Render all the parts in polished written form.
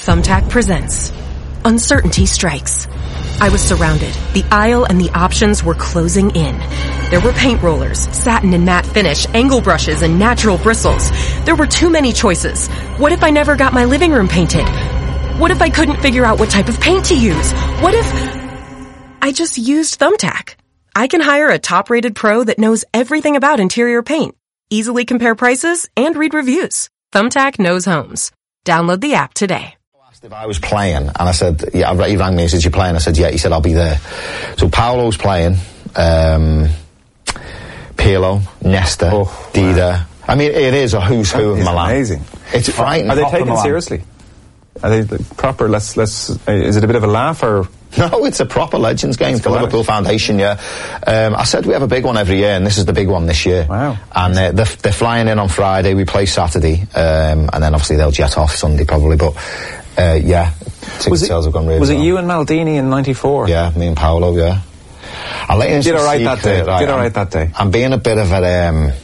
Thumbtack presents Uncertainty Strikes. I was surrounded. The aisle and the options were closing in. There were paint rollers, satin and matte finish, angle brushes, and natural bristles. There were too many choices. What if I never got my living room painted? What if I couldn't figure out what type of paint to use? What if I just used Thumbtack? I can hire a top-rated pro that knows everything about interior paint, easily compare prices, and read reviews. Thumbtack knows homes. Download the app today. If I was playing, and I said, yeah, he rang me and said, "You playing?" I said, "Yeah." He said, "I'll be there." So Paolo's playing, Pirlo, Nesta, Dida. Wow. I mean, it is a who's who of Milan. Amazing. It's frightening. Are they taken seriously? Are they proper? Let's. Is it a bit of a laugh or? No, it's a proper Legends game for Liverpool Foundation, yeah. I said we have a big one every year, and this is the big one this year. Wow. And they're flying in on Friday, we play Saturday, and then obviously they'll jet off Sunday probably, but yeah, ticket sales have gone really well. Was it you and Maldini in '94? Yeah, me and Paolo, yeah. I'll let you know. Did alright that day. Did alright that day. I'm being a bit of a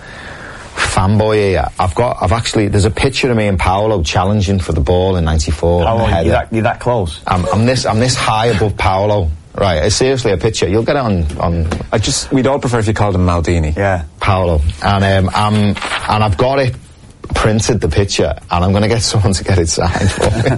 fanboy here. I've actually, there's a picture of me and Paolo challenging for the ball in '94. You're that close. I'm this high above Paolo. Right, it's seriously a picture. You'll get it on. We'd all prefer if you called him Maldini. Yeah. Paolo. And I've got it printed, the picture, and I'm going to get someone to get it signed for me.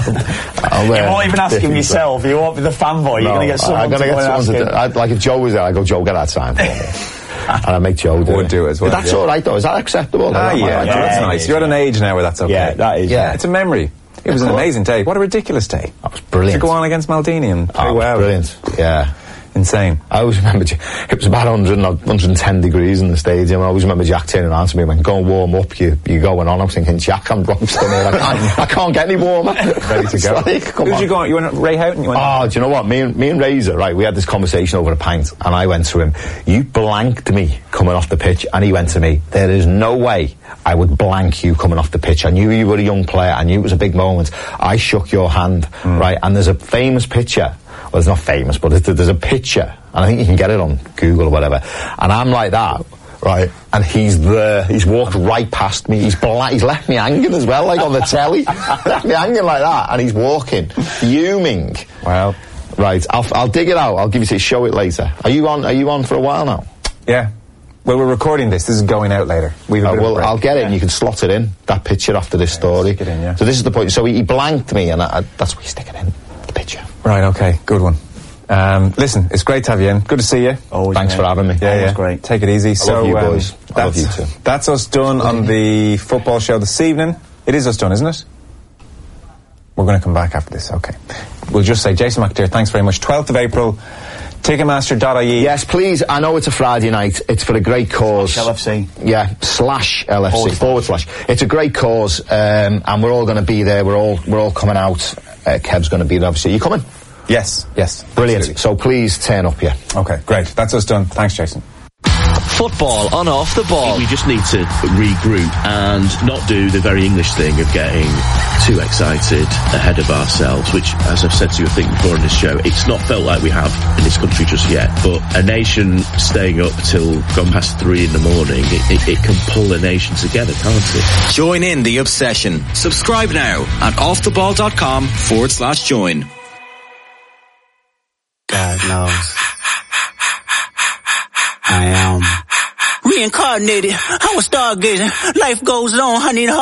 You won't even ask him yourself. You won't be the fanboy. You're going to get someone to like if Joe was there, I go, "Joe, get that signed for me." And I make Joe do it. Do it as well. But that's all right, though. Is that acceptable? Yeah, that's nice. You're at an age now where that's okay. Yeah, that is. Yeah, it's a memory. It was an amazing day. What a ridiculous day. That was brilliant. To go on against Maldini and play well. Brilliant. Yeah. Insane. I always remember it was about 110 degrees in the stadium. I always remember Jack turning around to me and went, "Go and warm up, you're going on." I'm thinking, "Jack, I'm still here. I can't get any warmer." Ready to go. Who did you go on? You went Ray Houghton? Do you know what? Me and Razor, right, we had this conversation over a pint, and I went to him, "You blanked me coming off the pitch," and he went to me, "There is no way I would blank you coming off the pitch. I knew you were a young player. I knew it was a big moment. I shook your hand," right? And there's a famous picture. Well, it's not famous, but there's a picture, and I think you can get it on Google or whatever. And I'm like that, right? And he's there. He's walked right past me. He's left me hanging as well, like on the telly. Left me hanging like that, and he's walking, fuming. Wow. Right, I'll dig it out. I'll give you to show it later. Are you on for a while now? Yeah. Well, we're recording this. This is going out later. I'll get it, and you can slot it in, that picture after this story. Stick it in, yeah. So this is the point. So he blanked me, and that's where you stick it in, the picture. Right, okay, good one. Listen, it's great to have you in. Good to see you. Always. Thanks for having me. Yeah, great. Take it easy. I love you boys. I love you too. That's us done on the football show this evening. It is us done, isn't it? We're going to come back after this, okay. We'll just say, Jason McAteer, thanks very much. 12th of April, Ticketmaster.ie. Yes, please. I know it's a Friday night. It's for a great cause. /LFC. Yeah, /LFC. /. It's a great cause, and we're all going to be there. We're all coming out. Kev's going to be there, obviously. Are you coming? Yes. Brilliant. Absolutely. So please turn up, yeah. Okay, great. That's us done. Thanks, Jason. Football on Off the Ball. We just need to regroup and not do the very English thing of getting too excited ahead of ourselves, which, as I've said to you, I think before in this show, it's not felt like we have in this country just yet. But a nation staying up till gone past 3 in the morning, it can pull a nation together, can't it? Join in the obsession. Subscribe now at offtheball.com/join. God knows. I am reincarnated. I was stargazing. Life goes on. I need a